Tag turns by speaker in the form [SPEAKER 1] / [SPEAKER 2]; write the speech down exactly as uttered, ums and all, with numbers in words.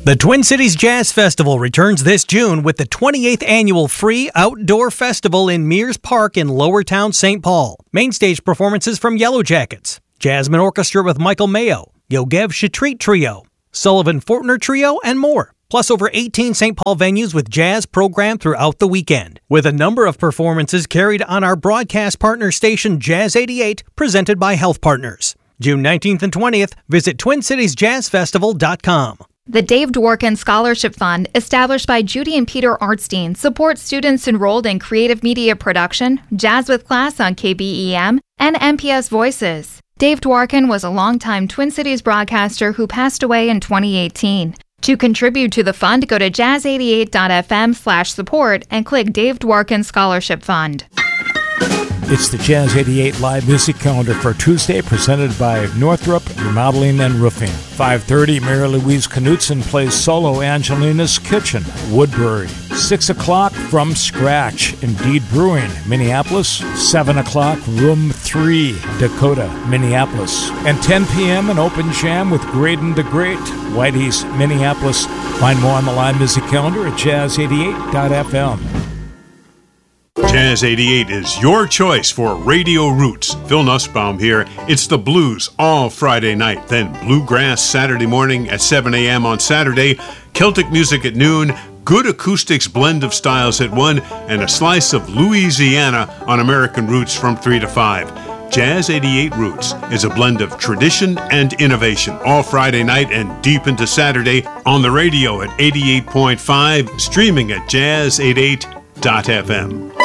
[SPEAKER 1] The Twin Cities Jazz Festival returns this June with the twenty-eighth annual free outdoor festival in Mears Park in Lowertown, Saint Paul. Main stage performances from Yellow Jackets, Jasmine Orchestra with Michael Mayo, Yogev Shetreat Trio, Sullivan Fortner Trio, and more. Plus over eighteen Saint Paul venues with jazz programmed throughout the weekend, with a number of performances carried on our broadcast partner station Jazz eighty-eight, presented by Health Partners. June nineteenth and twentieth, visit twin cities jazz festival dot com.
[SPEAKER 2] The Dave Dworkin Scholarship Fund, established by Judy and Peter Artstein, supports students enrolled in creative media production, Jazz with Class on K B E M, and M P S Voices. Dave Dworkin was a longtime Twin Cities broadcaster who passed away in twenty eighteen. To contribute to the fund, go to jazz eighty-eight dot f m slash support and click Dave Dworkin Scholarship Fund.
[SPEAKER 3] It's the Jazz eighty-eight live music calendar for Tuesday, presented by Northrop Remodeling and Roofing. five thirty, Mary Louise Knutson plays solo Angelina's Kitchen, Woodbury. six o'clock, From Scratch, Indeed Brewing, Minneapolis. seven o'clock, Room three, Dakota, Minneapolis. And ten p.m., an open jam with Graydon the Great, Whitey's, Minneapolis. Find more on the live music calendar at jazz eighty-eight dot f m.
[SPEAKER 4] Jazz eighty-eight is your choice for Radio Roots. Phil Nussbaum here. It's the blues all Friday night, then bluegrass Saturday morning at seven a.m. on Saturday, Celtic music at noon, good acoustics blend of styles at one, and a slice of Louisiana on American Roots from three to five. Jazz eighty-eight Roots is a blend of tradition and innovation all Friday night and deep into Saturday on the radio at eighty-eight point five, streaming at jazz eighty-eight dot f m.